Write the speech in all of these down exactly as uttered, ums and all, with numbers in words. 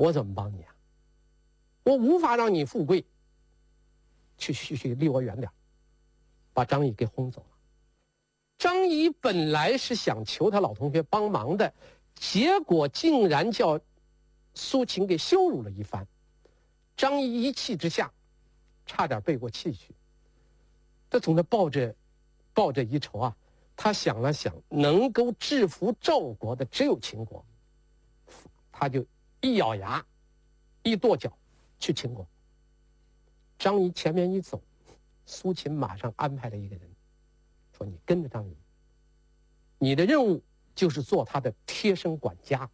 我怎么帮你啊？我无法让你富贵，去去去，离我远点，把张仪给轰走了。张仪本来是想求他老同学帮忙的，结果竟然叫苏秦给羞辱了一番。张仪一气之下，差点背过气去。他总是抱着抱着一筹啊，他想了想，能够制服赵国的只有秦国，他就一咬牙，一跺脚去秦国。张仪前面一走，苏秦马上安排了一个人，说你跟着张仪，你的任务就是做他的贴身管家。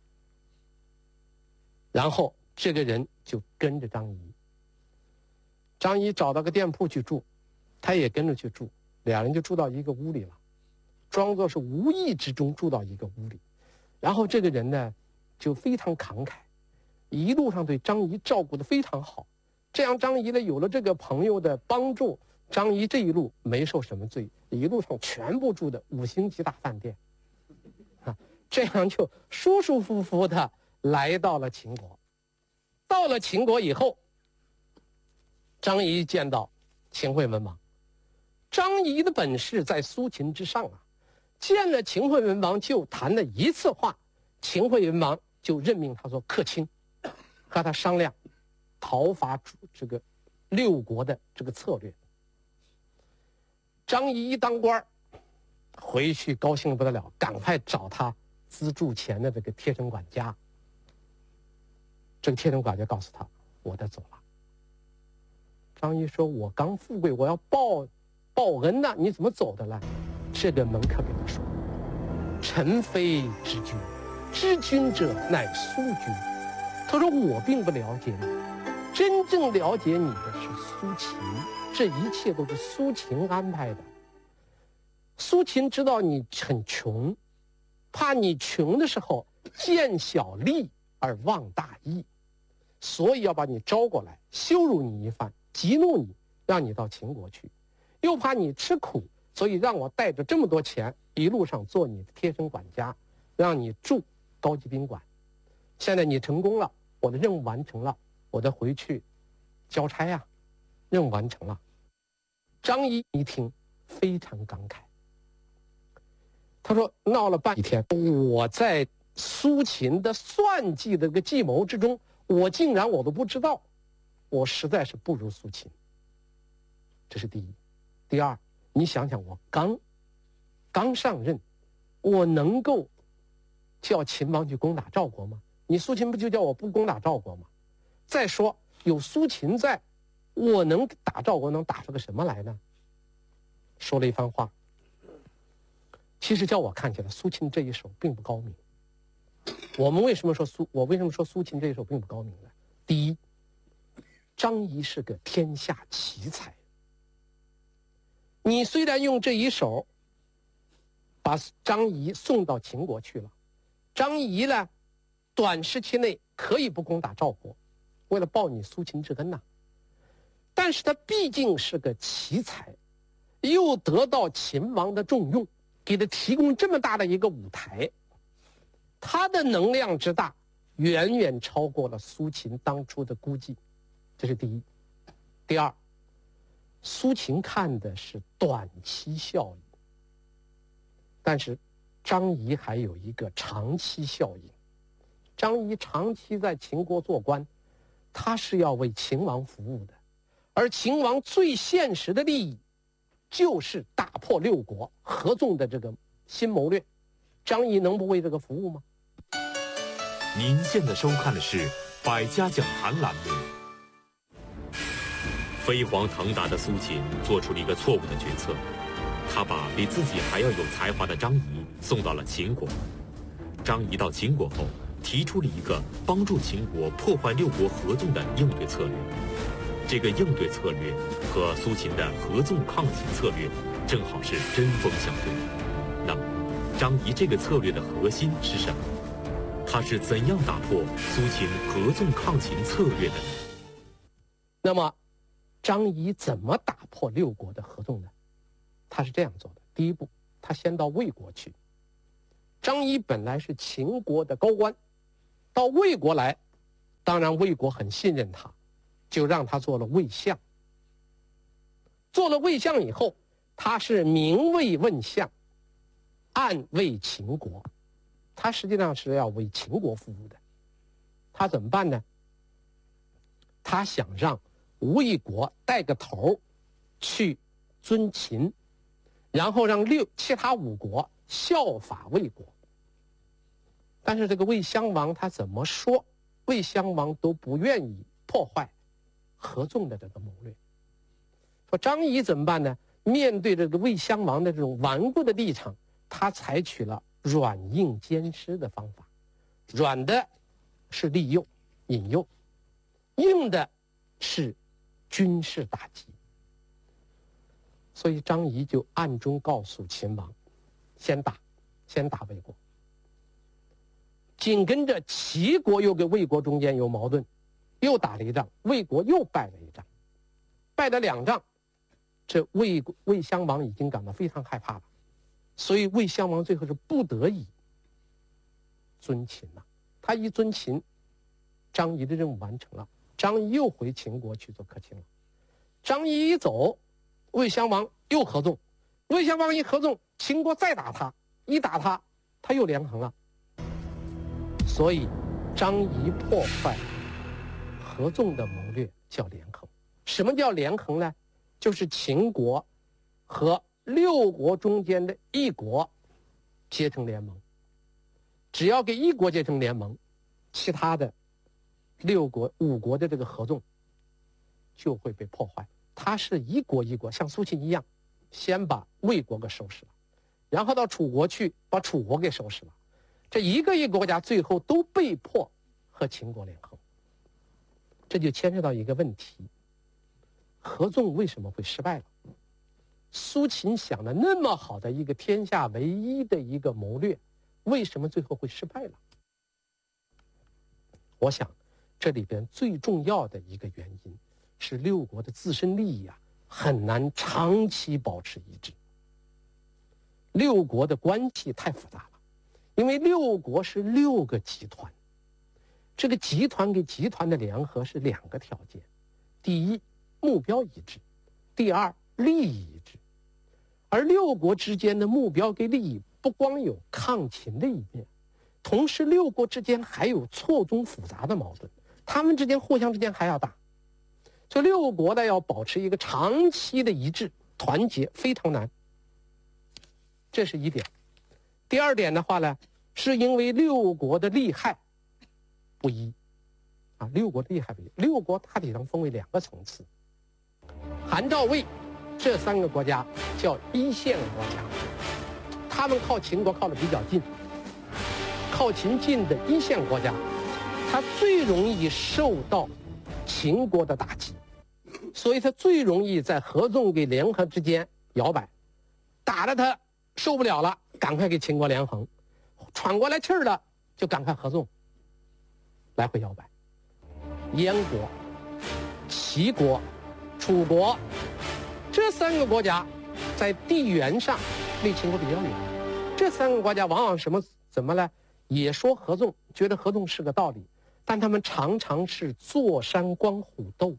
然后这个人就跟着张仪。张仪找到个店铺去住，他也跟着去住，两人就住到一个屋里了，装作是无意之中住到一个屋里。然后这个人呢就非常慷慨，一路上对张仪照顾得非常好。这样张仪呢有了这个朋友的帮助，张仪这一路没受什么罪，一路上全部住的五星级大饭店啊，这样就舒舒服服的来到了秦国。到了秦国以后，张仪见到秦惠文王。张仪的本事在苏秦之上啊，见了秦惠文王就谈了一次话，秦惠文王就任命他做客卿，和他商量讨伐这个六国的这个策略。张仪一当官，回去高兴不得了，赶快找他资助钱的这个贴身管家。这个贴身管家告诉他，我得走了。张仪说，我刚富贵，我要报报恩呢，你怎么走的了？这个门客跟他说，臣非知君，知君者乃苏君。他说，我并不了解你，真正了解你的是苏秦，这一切都是苏秦安排的。苏秦知道你很穷，怕你穷的时候见小利而忘大义，所以要把你招过来，羞辱你一番，激怒你，让你到秦国去。又怕你吃苦，所以让我带着这么多钱，一路上做你的贴身管家，让你住高级宾馆。现在你成功了，我的任务完成了，我得回去交差呀、啊，任务完成了。张仪一听非常感慨，他说，闹了半天，我在苏秦的算计的这个计谋之中，我竟然我都不知道，我实在是不如苏秦。这是第一。第二，你想想，我刚刚上任，我能够叫秦王去攻打赵国吗？你苏秦不就叫我不攻打赵国吗？再说有苏秦在，我能打赵国能打出个什么来呢？说了一番话。其实叫我看起来，苏秦这一手并不高明。我们为什么说苏我为什么说苏秦这一手并不高明呢？第一，张仪是个天下奇才。你虽然用这一手把张仪送到秦国去了，张仪呢短时期内可以不攻打赵国，为了报你苏秦之恩呐、啊。但是他毕竟是个奇才，又得到秦王的重用，给他提供这么大的一个舞台，他的能量之大远远超过了苏秦当初的估计，这是第一。第二，苏秦看的是短期效应，但是张仪还有一个长期效应。张仪长期在秦国做官，他是要为秦王服务的，而秦王最现实的利益就是打破六国合纵的这个新谋略。张仪能不为这个服务吗？ 您现在收看的是百家讲坛栏目。飞黄腾达的苏秦做出了一个错误的决策，他把比自己还要有才华的张仪送到了秦国。张仪到秦国后，提出了一个帮助秦国破坏六国合纵的应对策略。这个应对策略和苏秦的合纵抗秦策略正好是针锋相对。那么，张仪这个策略的核心是什么？他是怎样打破苏秦合纵抗秦策略的呢？ 那么张仪怎么打破六国的合纵呢？他是这样做的：第一步，他先到魏国去。张仪本来是秦国的高官，到魏国来当然魏国很信任他，就让他做了魏相。做了魏相以后，他是明魏问相，暗为秦国，他实际上是要为秦国服务的。他怎么办呢？他想让魏国带个头去尊秦，然后让六其他五国效法魏国。但是这个魏襄王他怎么说，魏襄王都不愿意破坏合纵的这个谋略。说张仪怎么办呢？面对这个魏襄王的这种顽固的立场，他采取了软硬兼施的方法。软的是利诱引诱，硬的是军事打击。所以张仪就暗中告诉秦王，先打先打魏国。紧跟着齐国又跟魏国中间有矛盾，又打了一仗，魏国又败了一仗。败了两仗，这魏魏襄王已经感到非常害怕了，所以魏襄王最后是不得已尊秦了。他一尊秦，张仪的任务完成了，张仪又回秦国去做客卿了。张仪一走，魏襄王又合纵，魏襄王一合纵，秦国再打他，一打他，他又连横了。所以张仪破坏合纵的谋略叫连横。什么叫连横呢？就是秦国和六国中间的一国结成联盟，只要跟一国结成联盟，其他的六国五国的这个合纵就会被破坏。他是一国一国，像苏秦一样，先把魏国给收拾了，然后到楚国去把楚国给收拾了。这一个一个国家最后都被迫和秦国联合，这就牵涉到一个问题：合纵为什么会失败了？苏秦想的那么好的一个天下唯一的一个谋略，为什么最后会失败了？我想，这里边最重要的一个原因是六国的自身利益啊，很难长期保持一致。六国的关系太复杂了。因为六国是六个集团，这个集团跟集团的联合是两个条件：第一，目标一致；第二，利益一致。而六国之间的目标跟利益不光有抗秦的一面，同时六国之间还有错综复杂的矛盾，他们之间互相之间还要打。所以六国呢要保持一个长期的一致团结非常难，这是一点。第二点的话呢，是因为六国的利害不一啊，六国的利害不一。六国大体上分为两个层次，韩赵魏这三个国家叫一线国家，他们靠秦国靠得比较近，靠秦近的一线国家，它最容易受到秦国的打击，所以它最容易在合纵跟联合之间摇摆，打了它受不了了，赶快给秦国连横，喘过来气儿了就赶快合纵，来回摇摆。燕国、齐国、楚国这三个国家在地缘上离秦国比较远，这三个国家往往什么怎么呢？也说合纵，觉得合纵是个道理，但他们常常是坐山观虎斗，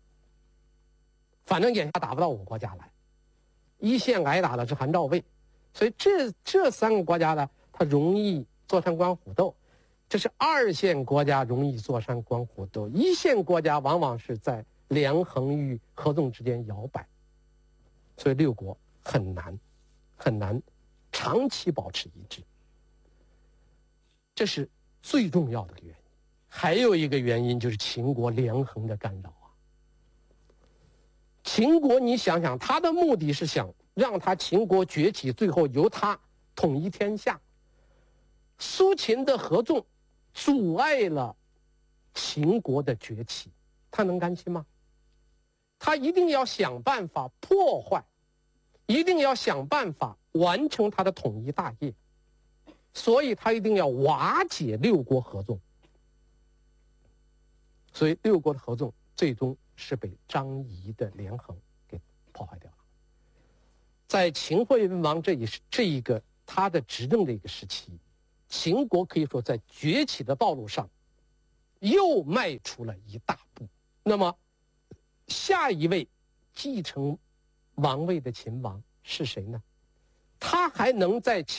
反正眼下打不到我国家来，一线挨打的是韩赵魏。所以这这三个国家呢，它容易坐山观虎斗，这是二线国家容易坐山观虎斗，一线国家往往是在连横与合纵之间摇摆，所以六国很难很难长期保持一致，这是最重要的原因。还有一个原因就是秦国连横的干扰啊。秦国你想想，他的目的是想让他秦国崛起，最后由他统一天下。苏秦的合纵阻碍了秦国的崛起，他能甘心吗？他一定要想办法破坏，一定要想办法完成他的统一大业，所以他一定要瓦解六国合纵。所以六国的合纵最终是被张仪的连横给破坏掉了。在秦惠文王这一这一个他的执政的一个时期，秦国可以说在崛起的道路上又迈出了一大步。那么，下一位继承王位的秦王是谁呢？他还能在